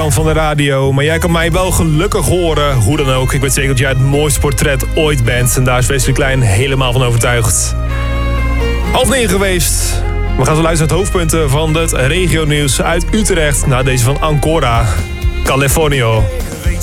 kant van de radio. Maar jij kan mij wel gelukkig horen. Hoe dan ook, ik weet zeker dat jij het mooiste portret ooit bent. En daar is Wesley Klein helemaal van overtuigd. 8:30 geweest. We gaan zo luisteren naar het hoofdpunten van het regionieuws uit Utrecht. Naar deze van Ancora, Californio.